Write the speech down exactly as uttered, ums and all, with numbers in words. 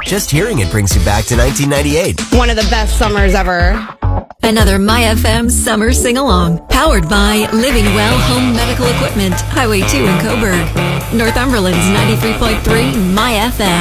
Just hearing it brings you back to nineteen ninety-eight. One of the best summers ever. Another My F M Summer Sing-Along, powered by Living Well Home Medical Equipment, Highway two in Coburg. Northumberland's ninety-three point three My F M.